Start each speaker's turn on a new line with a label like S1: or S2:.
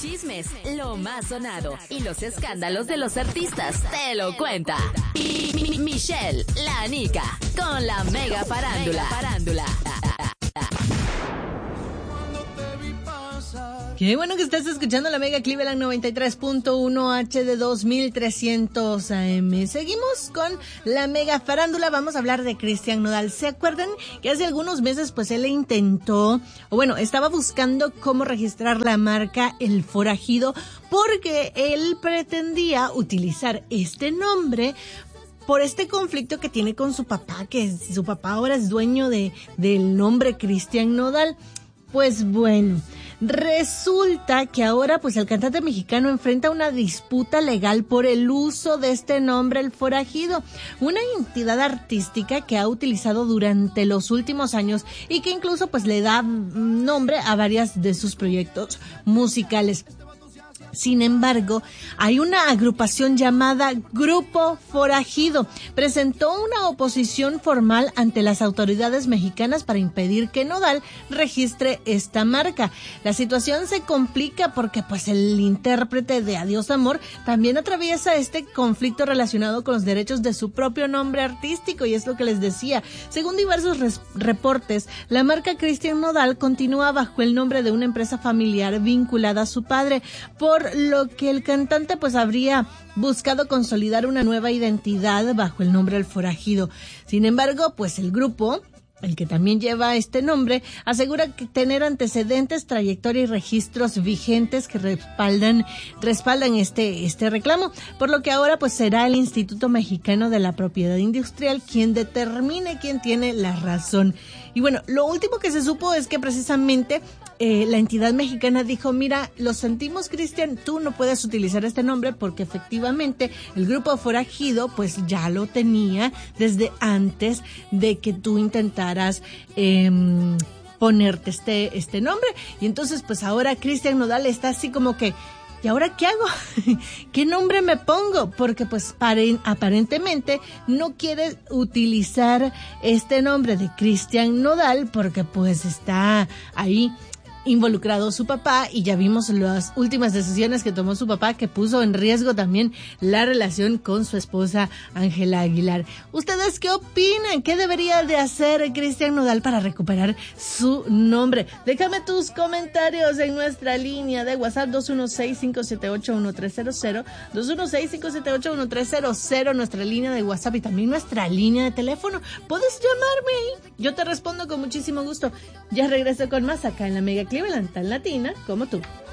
S1: chismes, lo más sonado y los escándalos de los artistas te lo cuenta Michelle, la Nica, con la Mega Farándula.
S2: Qué bueno que estás escuchando la Mega Cleveland 93.1 HD 2300 AM. Seguimos con la Mega Farándula. Vamos a hablar de Cristian Nodal. ¿Se acuerdan que hace algunos meses pues él estaba buscando cómo registrar la marca El Forajido, porque él pretendía utilizar este nombre por este conflicto que tiene con su papá, que su papá ahora es dueño del nombre Cristian Nodal? Pues bueno, resulta que ahora pues el cantante mexicano enfrenta una disputa legal por el uso de este nombre El Forajido, una entidad artística que ha utilizado durante los últimos años y que incluso pues le da nombre a varias de sus proyectos musicales. Sin embargo, hay una agrupación llamada Grupo Forajido. Presentó una oposición formal ante las autoridades mexicanas para impedir que Nodal registre esta marca. La situación se complica porque pues el intérprete de Adiós Amor también atraviesa este conflicto relacionado con los derechos de su propio nombre artístico, y es lo que les decía. Según diversos reportes, la marca Cristian Nodal continúa bajo el nombre de una empresa familiar vinculada a su padre, por lo que el cantante pues habría buscado consolidar una nueva identidad bajo el nombre El Forajido. Sin embargo, pues el grupo, el que también lleva este nombre, asegura que tener antecedentes, trayectoria y registros vigentes que respaldan este reclamo, por lo que ahora pues será el Instituto Mexicano de la Propiedad Industrial quien determine quién tiene la razón. Y bueno, lo último que se supo es que precisamente la entidad mexicana dijo: mira, lo sentimos, Cristian, tú no puedes utilizar este nombre porque efectivamente el Grupo Forajido pues ya lo tenía desde antes de que tú intentaras ponerte este nombre. Y entonces pues ahora Cristian Nodal está así como que, ¿y ahora qué hago? ¿Qué nombre me pongo? Porque pues aparentemente no quiere utilizar este nombre de Cristian Nodal porque pues está ahí involucrado su papá, y ya vimos las últimas decisiones que tomó su papá, que puso en riesgo también la relación con su esposa Ángela Aguilar. ¿Ustedes qué opinan? ¿Qué debería de hacer Cristian Nodal para recuperar su nombre? Déjame tus comentarios en nuestra línea de WhatsApp 216-578-1300, 216-578-1300, nuestra línea de WhatsApp y también nuestra línea de teléfono. Puedes llamarme ahí, yo te respondo con muchísimo gusto. Ya regreso con más acá en la Mega Cleveland, tan latina como tú.